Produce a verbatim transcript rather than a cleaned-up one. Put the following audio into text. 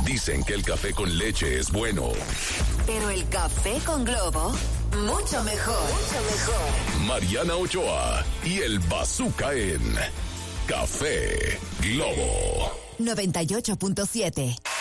Dicen que el café con leche es bueno. Pero el café con Globo, mucho mejor. Mucho mejor. Mariana Ochoa y el Bazooka en Café Globo noventa y ocho punto siete.